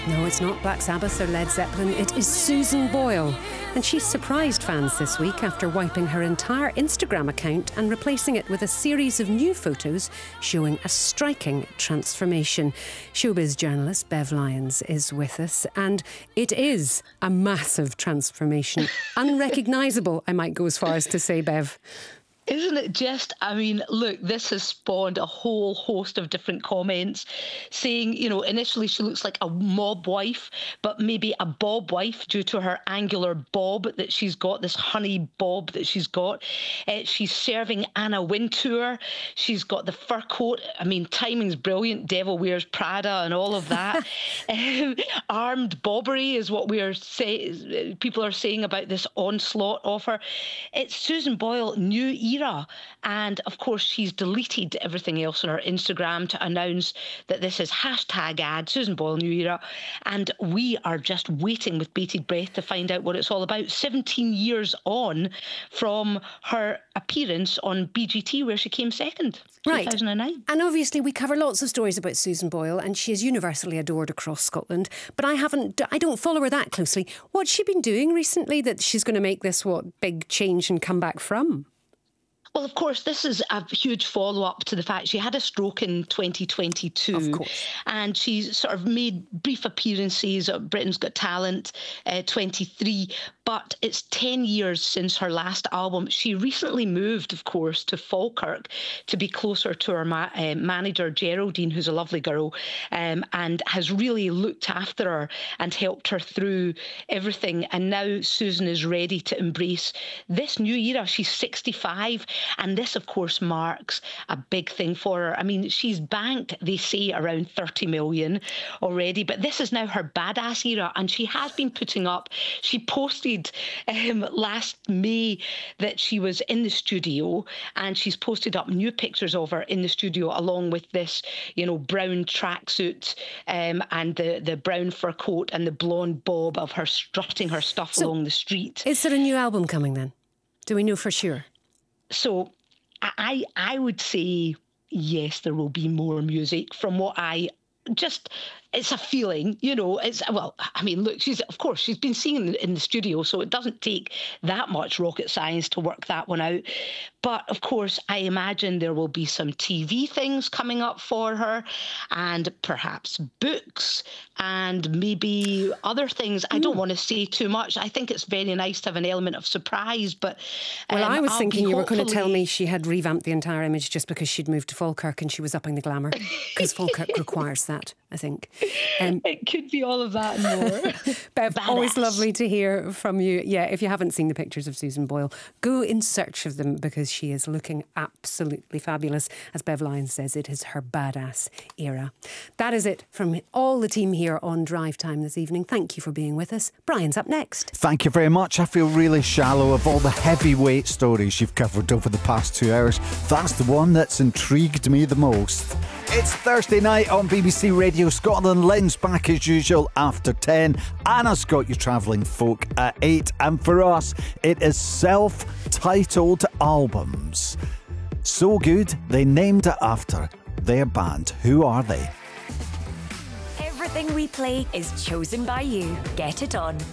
No, it's not Black Sabbath or Led Zeppelin. It is Susan Boyle. And she's surprised fans this week after wiping her entire Instagram account and replacing it with a series of new photos showing a striking transformation. Showbiz journalist Bev Lyons is with us, and it is a massive transformation. Unrecognisable, I might go as far as to say, Bev. Isn't it just, I mean, look, this has spawned a whole host of different comments saying, you know, initially she looks like a mob wife, but maybe a bob wife due to her angular bob that she's got, this honey bob that she's got. She's serving Anna Wintour. She's got the fur coat. I mean, timing's brilliant. Devil Wears Prada and all of that. Armed bobbery is what people are saying about this onslaught of her. It's Susan Boyle, new era. And of course, she's deleted everything else on her Instagram to announce that this is #ad Susan Boyle New Era. And we are just waiting with bated breath to find out what it's all about. 17 years on from her appearance on BGT, where she came second, right. 2009. And obviously we cover lots of stories about Susan Boyle, and she is universally adored across Scotland. But I don't follow her that closely. What's she been doing recently that she's going to make this big change and come back from? Well, of course, this is a huge follow-up to the fact she had a stroke in 2022. Of course. And she's sort of made brief appearances at Britain's Got Talent 23, but it's 10 years since her last album. She recently moved, of course, to Falkirk to be closer to her manager, Geraldine, who's a lovely girl, and has really looked after her and helped her through everything. And now Susan is ready to embrace this new era. She's 65. And this, of course, marks a big thing for her. I mean, she's banked, they say, around 30 million already, but this is now her badass era, and she has been putting up. She posted last May that she was in the studio, and she's posted up new pictures of her in the studio along with this, you know, brown tracksuit and the brown fur coat and the blonde bob of her strutting her stuff along the street. Is there a new album coming then? Do we know for sure? So I would say, yes, there will be more music from what it's a feeling, you know. I mean, look, she's been singing in the studio, so it doesn't take that much rocket science to work that one out. But of course, I imagine there will be some TV things coming up for her, and perhaps books, and maybe other things. I don't want to say too much. I think it's very nice to have an element of surprise. But well, I was thinking you were going to tell me she had revamped the entire image just because she'd moved to Falkirk and she was upping the glamour, because Falkirk requires that, I think. It could be all of that and more. Bev, Badass. always lovely to hear from you. Yeah, if you haven't seen the pictures of Susan Boyle, go in search of them, because she is looking absolutely fabulous. As Bev Lyons says, it is her badass era. That is it from all the team here on Drive Time this evening. Thank you for being with us. Brian's up next. Thank you very much. I feel really shallow of all the heavyweight stories you've covered over the past 2 hours. That's the one that's intrigued me the most. It's Thursday night on BBC Radio Scotland. Lynn's back as usual after 10. Anna's got you travelling folk at 8. And for us, it is self-titled albums. So good, they named it after their band. Who are they? Everything we play is chosen by you. Get it on